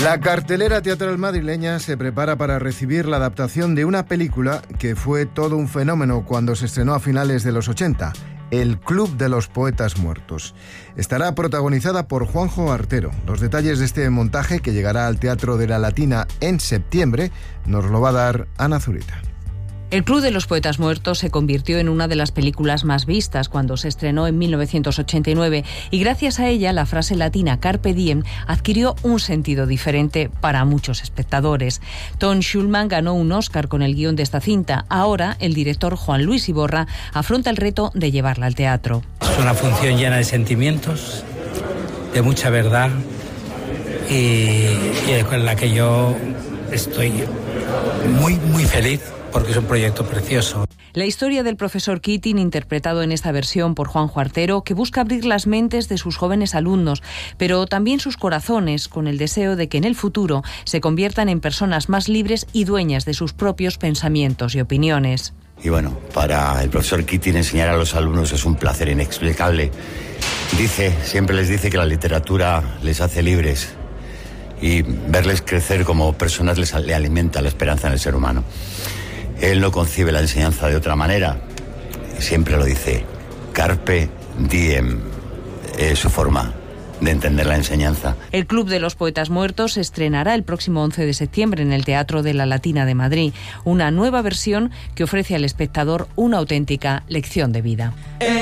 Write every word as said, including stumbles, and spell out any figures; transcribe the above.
La cartelera teatral madrileña se prepara para recibir la adaptación de una película que fue todo un fenómeno cuando se estrenó a finales de los ochenta, El Club de los Poetas Muertos. Estará protagonizada por Juanjo Artero. Los detalles de este montaje, que llegará al Teatro de la Latina en septiembre, nos lo va a dar Ana Zurita. El Club de los Poetas Muertos se convirtió en una de las películas más vistas cuando se estrenó en mil novecientos ochenta y nueve y gracias a ella la frase latina Carpe Diem adquirió un sentido diferente para muchos espectadores. Tom Schulman ganó un Oscar con el guión de esta cinta. Ahora el director Juan Luis Iborra afronta el reto de llevarla al teatro. Es una función llena de sentimientos, de mucha verdad y, y con la que yo estoy muy, muy feliz, porque es un proyecto precioso. La historia del profesor Keating, interpretado en esta versión por Juanjo Artero, que busca abrir las mentes de sus jóvenes alumnos, pero también sus corazones, con el deseo de que en el futuro se conviertan en personas más libres y dueñas de sus propios pensamientos y opiniones. Y bueno, para el profesor Keating enseñar a los alumnos es un placer inexplicable. Dice, siempre les dice que la literatura les hace libres y verles crecer como personas les le alimenta la esperanza en el ser humano. Él no concibe la enseñanza de otra manera. Siempre lo dice. Carpe diem es su forma de entender la enseñanza. El Club de los Poetas Muertos se estrenará el próximo once de septiembre en el Teatro de la Latina de Madrid. Una nueva versión que ofrece al espectador una auténtica lección de vida.